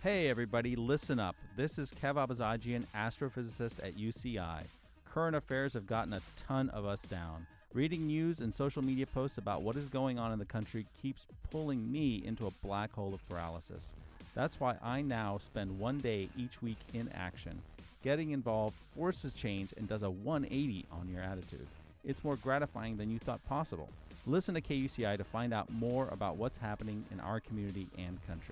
Hey everybody, listen up. This is Kev Abazagian, astrophysicist at UCI. Current affairs have gotten a ton of us down. Reading news and social media posts about what is going on in the country keeps pulling me into a black hole of paralysis. That's why I now spend one day each week in action. Getting involved forces change and does a 180 on your attitude. It's more gratifying than you thought possible. Listen to KUCI to find out more about what's happening in our community and country.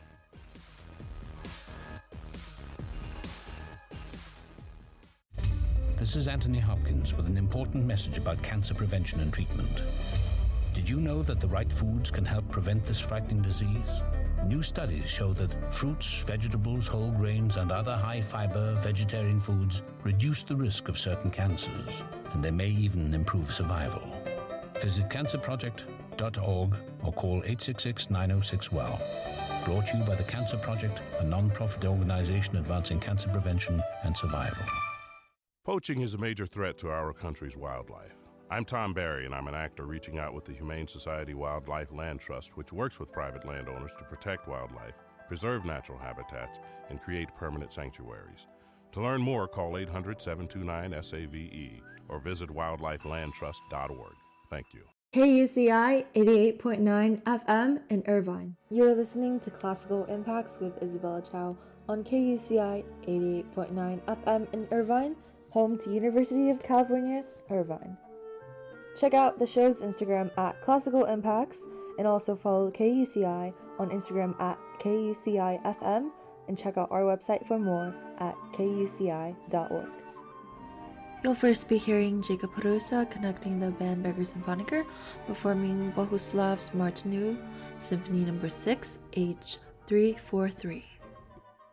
This is Anthony Hopkins with an important message about cancer prevention and treatment. Did you know that the right foods can help prevent this frightening disease? New studies show that fruits, vegetables, whole grains, and other high-fiber vegetarian foods reduce the risk of certain cancers, and they may even improve survival. Visit cancerproject.org or call 866-906-WELL. Brought to you by the Cancer Project, a non-profit organization advancing cancer prevention and survival. Poaching is a major threat to our country's wildlife. I'm Tom Barry, and I'm an actor reaching out with the Humane Society Wildlife Land Trust, which works with private landowners to protect wildlife, preserve natural habitats, and create permanent sanctuaries. To learn more, call 800-729-SAVE or visit wildlifelandtrust.org. Thank you. KUCI 88.9 FM in Irvine. You're listening to Classical Impacts with Isabella Chow on KUCI 88.9 FM in Irvine, home to University of California, Irvine. Check out the show's Instagram at Classical Impacts and also follow KUCI on Instagram at KUCIFM and check out our website for more at kuci.org. You'll first be hearing Jacob Harusa conducting the Bamberger Symphoniker performing Bohuslav's March Nu, Symphony No. 6, H. 343.